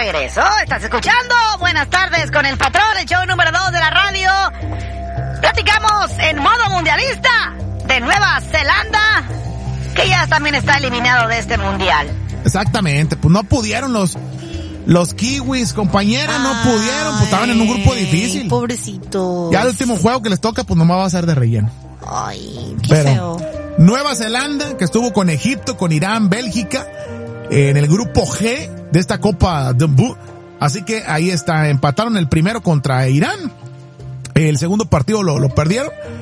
regreso. Estás escuchando Buenas Tardes con el Patrón, el show número 2 de la radio. Platicamos en modo mundialista de Nueva Zelanda, que ya también está eliminado de este mundial. Exactamente, pues no pudieron los kiwis, compañeras, no pudieron, pues estaban en un grupo difícil. Pobrecito. Ya el último juego que les toca, pues nomás va a ser de relleno. Ay, qué feo. Nueva Zelanda, que estuvo con Egipto, con Irán, Bélgica, en el grupo G de esta Copa Dumbu. Así que ahí está, empataron el primero contra Irán. El segundo partido lo perdieron.